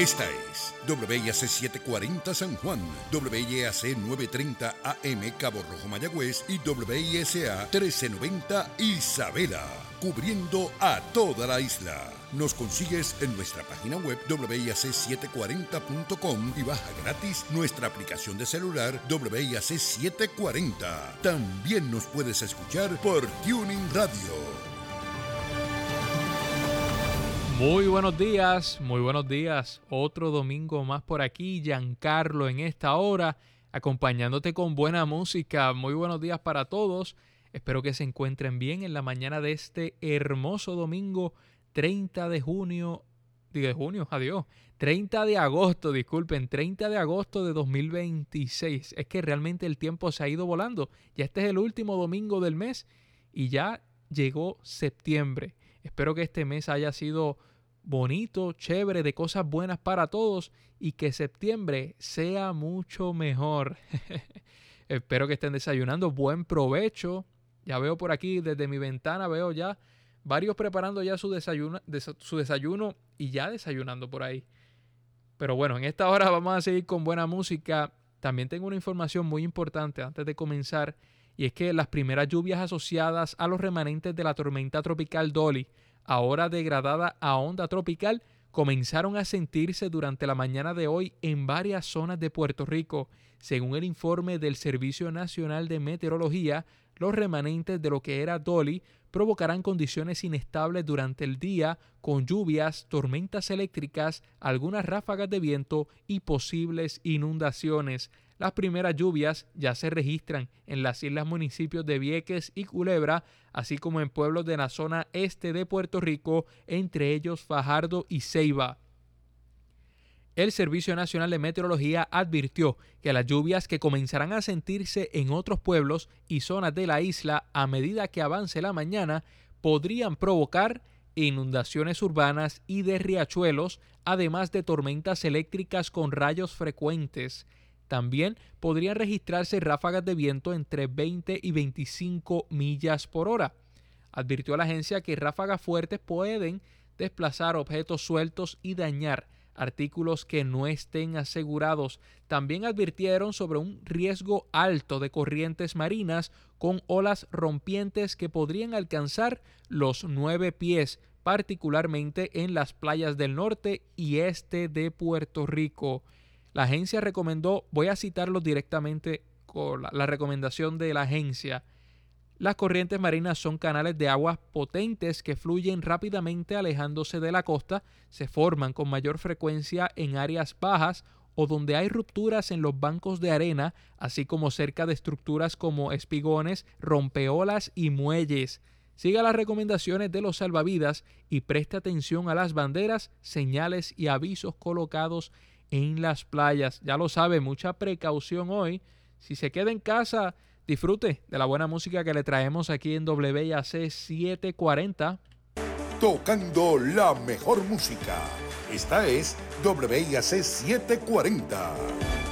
Esta es WIAC 740 San Juan, WIAC 930 AM Cabo Rojo Mayagüez y WISA 1390 Isabela, cubriendo a toda la isla. Nos consigues en nuestra página web WIAC740.com y baja gratis nuestra aplicación de celular WIAC 740. También nos puedes escuchar por Tuning Radio. Muy buenos días. Otro domingo más por aquí, Giancarlo en esta hora, acompañándote con buena música. Muy buenos días para todos. Espero que se encuentren bien en la mañana de este hermoso domingo 30 de agosto de 2026. Es que realmente el tiempo se ha ido volando. Ya este es el último domingo del mes y ya llegó septiembre. Espero que este mes haya sido bonito, chévere, de cosas buenas para todos y que septiembre sea mucho mejor. Espero que estén desayunando. Buen provecho. Ya veo por aquí desde mi ventana, veo ya varios preparando ya su desayuno y ya desayunando por ahí. Pero bueno, en esta hora vamos a seguir con buena música. También tengo una información muy importante antes de comenzar. Y es que las primeras lluvias asociadas a los remanentes de la tormenta tropical Dolly, ahora degradada a onda tropical, comenzaron a sentirse durante la mañana de hoy en varias zonas de Puerto Rico. Según el informe del Servicio Nacional de Meteorología, los remanentes de lo que era Dolly provocarán condiciones inestables durante el día, con lluvias, tormentas eléctricas, algunas ráfagas de viento y posibles inundaciones. Las primeras lluvias ya se registran en las islas municipios de Vieques y Culebra, así como en pueblos de la zona este de Puerto Rico, entre ellos Fajardo y Ceiba. El Servicio Nacional de Meteorología advirtió que las lluvias que comenzarán a sentirse en otros pueblos y zonas de la isla a medida que avance la mañana podrían provocar inundaciones urbanas y de riachuelos, además de tormentas eléctricas con rayos frecuentes. También podrían registrarse ráfagas de viento entre 20 y 25 millas por hora. Advirtió la agencia que ráfagas fuertes pueden desplazar objetos sueltos y dañar artículos que no estén asegurados. También advirtieron sobre un riesgo alto de corrientes marinas con olas rompientes que podrían alcanzar los 9 pies, particularmente en las playas del norte y este de Puerto Rico. La agencia recomendó, voy a citarlo directamente con la recomendación de la agencia. Las corrientes marinas son canales de aguas potentes que fluyen rápidamente alejándose de la costa, se forman con mayor frecuencia en áreas bajas o donde hay rupturas en los bancos de arena, así como cerca de estructuras como espigones, rompeolas y muelles. Siga las recomendaciones de los salvavidas y preste atención a las banderas, señales y avisos colocados en las playas. Ya lo sabe, mucha precaución hoy. Si se queda en casa, disfrute de la buena música que le traemos aquí en WIAC 740. Tocando la mejor música. Esta es WIAC 740.